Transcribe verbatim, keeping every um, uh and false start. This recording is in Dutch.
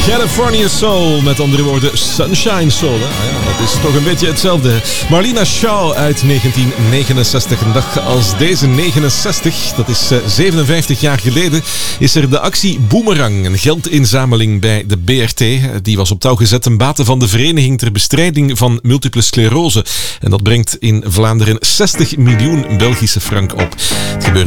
California Soul, met andere woorden Sunshine Soul. Hè? Ja, dat is toch een beetje hetzelfde. Marlena Shaw uit negentien negenenzestig. Een dag als deze, negenenzestig, dat is uh, zevenenvijftig jaar geleden, is er de actie Boomerang. Een geldinzameling bij de B R T. Die was op touw gezet ten bate van de Vereniging ter Bestrijding van Multiple Sclerose. En dat brengt in Vlaanderen zestig miljoen Belgische frank op. Het gebeurde